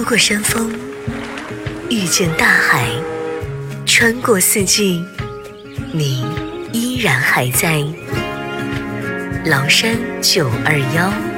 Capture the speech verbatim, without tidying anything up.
过山峰，遇见大海，穿过四季，你依然还在。崂山九二幺。